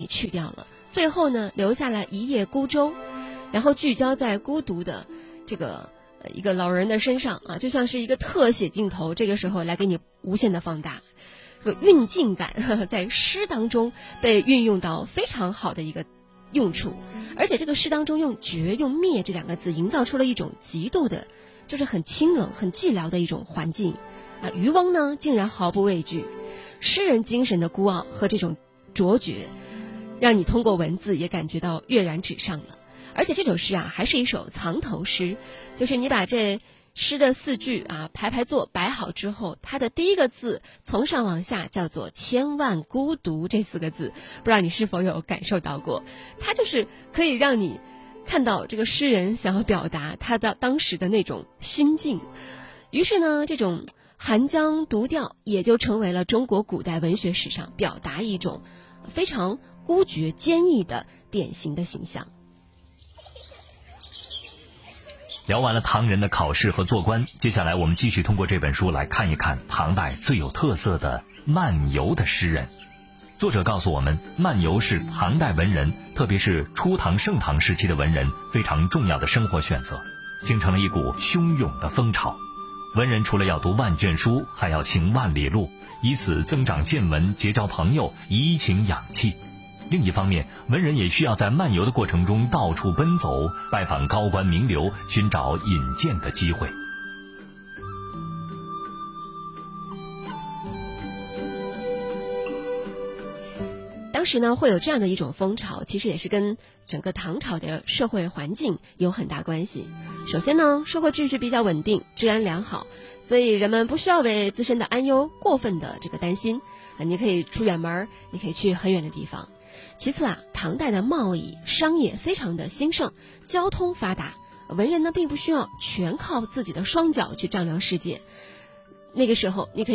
去掉了，最后呢留下了一叶孤舟，然后聚焦在孤独的这个一个老人的身上啊，就像是一个特写镜头，这个时候来给你无限的放大。这个运镜感在诗当中被运用到非常好的一个用处，而且这个诗当中用绝用灭这两个字营造出了一种极度的就是很清冷很寂寥的一种环境啊。渔翁呢竟然毫不畏惧，诗人精神的孤傲和这种卓绝让你通过文字也感觉到跃然纸上了。而且这首诗啊还是一首藏头诗，就是你把这诗的4句啊排坐摆好之后，它的第一个字从上往下叫做千万孤独这4个字，不知道你是否有感受到过，它就是可以让你看到这个诗人想要表达他的当时的那种心境。于是呢这种寒江独调也就成为了中国古代文学史上表达一种非常孤绝坚毅的典型的形象。 聊完了唐人的考试和做官，接下来我们继续通过这本书来看一看唐代最有特色的漫游的诗人。作者告诉我们，漫游是唐代文人，特别是初唐盛唐时期的文人非常重要的生活选择，形成了一股汹涌的风潮。文人除了要读万卷书，还要行万里路，以此增长见闻，结交朋友，怡情养气。另一方面，文人也需要在漫游的过程中到处奔走，拜访高官名流，寻找引荐的机会。 当时呢会有这样的一种风潮，其实也是跟整个唐朝的社会环境有很大关系。首先呢社会秩序比较稳定，治安良好，所以人们不需要为自身的安忧过分的这个担心你可以出远门，你可以去很远的地方。其次啊，唐代的贸易商业非常的兴盛，交通发达，文人呢并不需要全靠自己的双脚去丈量世界。那个时候你可以